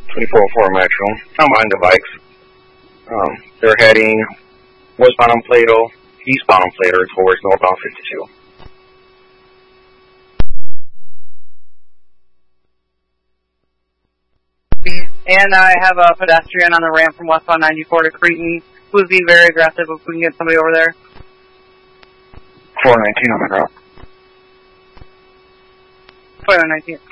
2404 Metro. I'm on the bikes. They're heading westbound on Plato, eastbound on Plato towards northbound 52. And I have a pedestrian on the ramp from westbound 94 to Cretan who's being very aggressive. If we can get somebody over there. 419 on the route. 419.